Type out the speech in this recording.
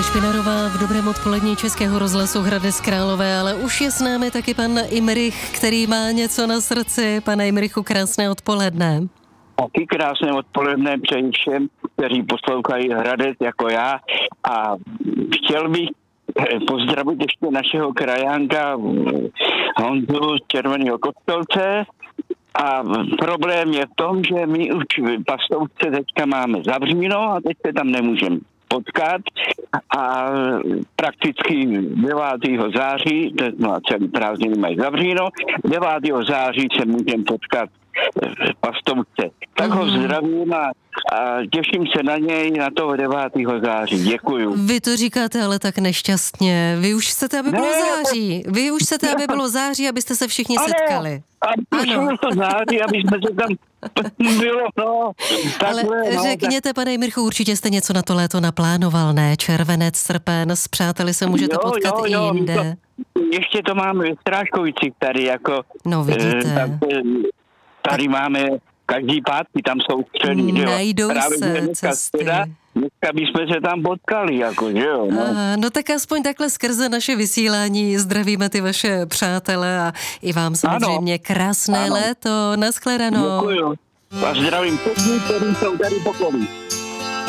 Eva Špinarová v dobrém odpolední Českého rozhlasu Hradec Králové, ale už je s námi taky pan Imrich, který má něco na srdci. Pane Imrichu, krásné odpoledne. Taky krásné odpoledne přeji všem, kteří poslouchají Hradec jako já, a chtěl bych pozdravit ještě našeho krajánka Honzu z Červeného Kostelce. A problém je v tom, že my už v Pastovce teďka máme zavříno a teď se tam nemůžeme potkat a prakticky 9. září, no a celý prázdniny mají zavříno, 9. září se můžeme potkat v Pastovce. Tak ho zdravím a těším se na něj na toho 9. září. Děkuju. Vy to říkáte ale tak nešťastně. Vy už chcete, aby bylo září. Vy už chcete, aby bylo září, abyste se všichni setkali. Ano. To září, aby jsme se tam bylo, no. Ale řekněte, pane Imrichu, určitě jste něco na to léto naplánoval, ne? Červenec, srpen, s přáteli se můžete potkat i jinde. Ještě to máme ve Strážkovicích tady, jako... No vidíte. Tady máme každý pátky, tam jsou středy, že jo? Najdou se cesty. Dneska bychom se tam potkali, jako, že jo? No tak aspoň takhle skrze naše vysílání zdravíme ty vaše přátele a i vám samozřejmě krásné léto. Nashledanou. Děkuju. A zdravím všechny, kteří jsou tady pokojí.